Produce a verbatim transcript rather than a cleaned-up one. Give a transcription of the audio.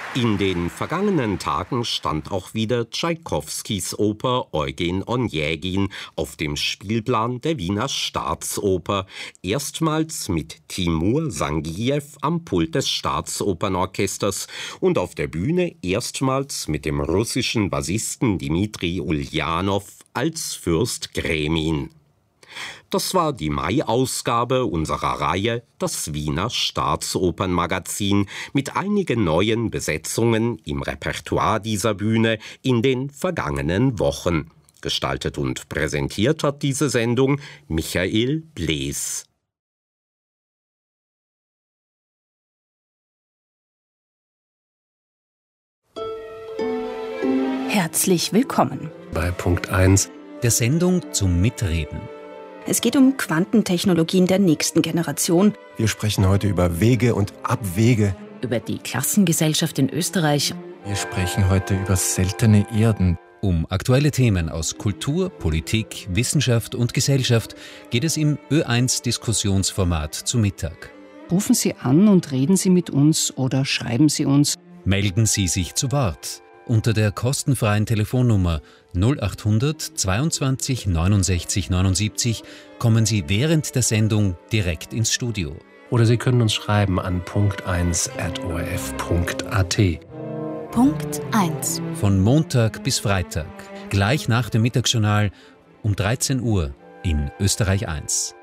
In den vergangenen Tagen stand auch wieder Tschaikowskis Oper Eugen Onegin auf dem Spielplan der Wiener Staatsoper. Erstmals mit Timur Sangiyev am Pult des Staatsopernorchesters und auf der Bühne erstmals mit dem russischen Bassisten Dmitri Uljanov als Fürst Gremin. Das war die Mai-Ausgabe unserer Reihe Das Wiener Staatsopernmagazin mit einigen neuen Besetzungen im Repertoire dieser Bühne in den vergangenen Wochen. Gestaltet und präsentiert hat diese Sendung Michael Blees. Herzlich willkommen bei Punkt eins der Sendung zum Mitreden. Es geht um Quantentechnologien der nächsten Generation. Wir sprechen heute über Wege und Abwege. Über die Klassengesellschaft in Österreich. Wir sprechen heute über seltene Erden. Um aktuelle Themen aus Kultur, Politik, Wissenschaft und Gesellschaft geht es im Ö eins Diskussionsformat zu Mittag. Rufen Sie an und reden Sie mit uns oder schreiben Sie uns. Melden Sie sich zu Wort unter der kostenfreien Telefonnummer null acht hundert zweiundzwanzig neunundsechzig neunundsiebzig kommen Sie während der Sendung direkt ins Studio. Oder Sie können uns schreiben an punkt eins at o r f punkt a t. Punkt eins. Von Montag bis Freitag, gleich nach dem Mittagsjournal um dreizehn Uhr in Österreich eins.